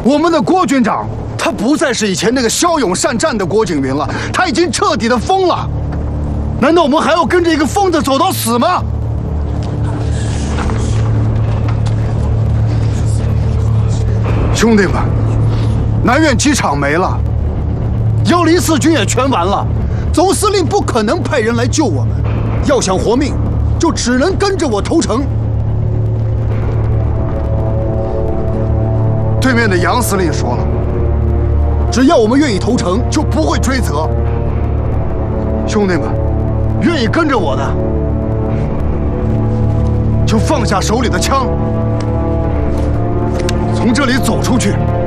我们的郭军长，他不再是以前那个骁勇善战的郭景云了，他已经彻底的疯了。难道我们还要跟着一个疯子走到死吗？兄弟们，南苑机场没了，104军也全完了，总司令不可能派人来救我们，要想活命，就只能跟着我投诚。对面的杨司令说了，只要我们愿意投诚，就不会追责。兄弟们，愿意跟着我的，就放下手里的枪，从这里走出去。